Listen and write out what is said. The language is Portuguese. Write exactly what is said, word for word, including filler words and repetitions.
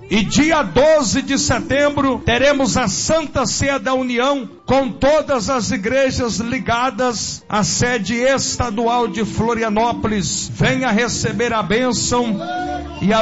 E dia doze de setembro teremos a Santa Ceia da União com todas as igrejas ligadas à sede estadual de Florianópolis. Venha receber a bênção e a